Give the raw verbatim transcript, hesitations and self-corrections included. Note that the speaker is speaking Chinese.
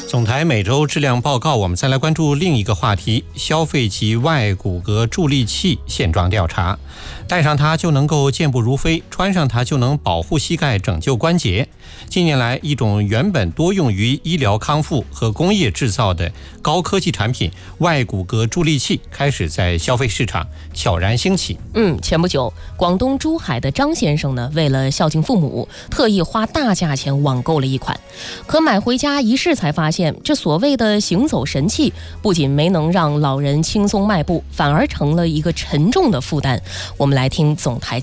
总台每周质量报告，我们再来关注另一个话题：消费级外骨骼助力器现状调查。戴上它就能够健步如飞，穿上它就能保护膝盖、拯救关节。近年来，一种原本多用于医疗康复和工业制造的高科技产品——外骨骼助力器，开始在消费市场悄然兴起。 嗯，前不久，广东珠海的张先生呢，为了孝敬父母，特意花大价钱网购了一款。可买回家一试才发现，这所谓的行走神器，不仅没能让老人轻松迈步，反而成了一个沉重的负担。我们来听总台